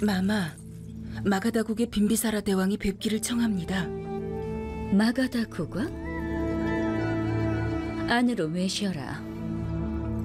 마마, 마가다국의 빈비사라 대왕이 뵙기를 청합니다. 마가다국왕? 안으로 외셔라.